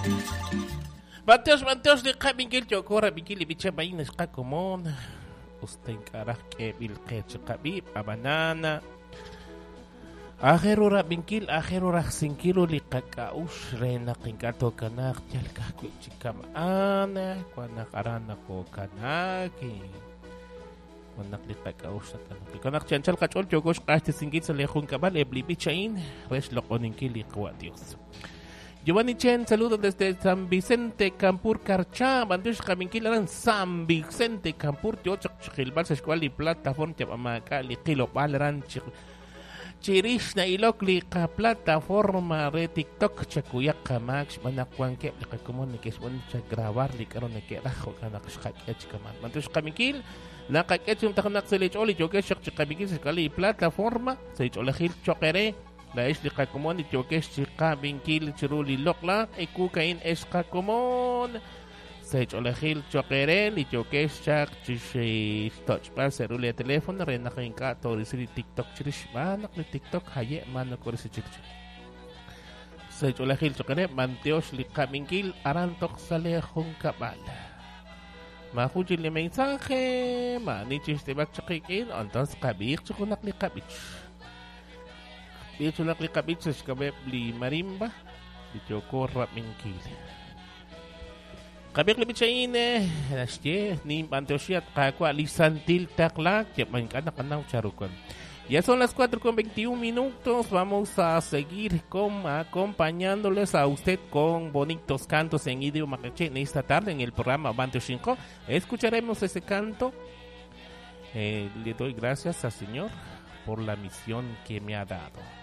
Mateos de Kabingil Yokora Bigili Bichabain is Kakomon. Ustenkarak Kebil Ketchakabib, a banana. Ajerura Binkil, Ajerura Sinkilo Likakaush, Rena Kinkato Kanak, Yalkaku Chikamana, Kwanakarana ko Kanaki. Kwanak Likakaush, Kanak Chanchal Kachol, Jogosh, Kasti Singit, Lejun Kabal, Eblibichain, Reslok Oninkili Kwadios. Giovanni Chen, saludos desde San Vicente, Campur, Carchá, Bandish Caminquilaran, San Vicente, Campur, Yochak, Chilbal, Sescual y Plataforma, Chapamaca, Liquilo, Balran, Chirishna, Ilokli, Plataforma, Re TikTok, Chacuyaca, Max, Manacuanque, Común, que es bueno grabar, Licarone, que rajo, Canachak, Echkaman, Bandish Caminquil, Nakakechum, Tanak, Selech, Oli, Jokesh, Chakaminquil, Sescual y Plataforma, Sech Olejil, Chokere. La es liqa común y choques chica binkil chiruli lokla y kukain esca común se cholejil choquerel y choques chak chish touch para cerule el teléfono renakin ka torisiri TikTok chirish manak ni TikTok haye mano korisi chirish se cholejil choquere manteos liqa binkil arantok salejun kabal mahujil le mensaje manichis te bakchakikin entonces kabir chukunak liqa bich Itu nak likabit sa kabeb li marimba dito ko rap minkil. Kabek libit sa ine nasye ni pantosyat kakwa lisantil taklak man kana kanang charukon. Ya son las 4:21 minutos. Vamos a seguir acompañándoles a usted con bonitos cantos en idioma quechua en esta tarde en el programa Banto 5. Escucharemos ese canto. Le doy gracias al Señor por la misión que me ha dado.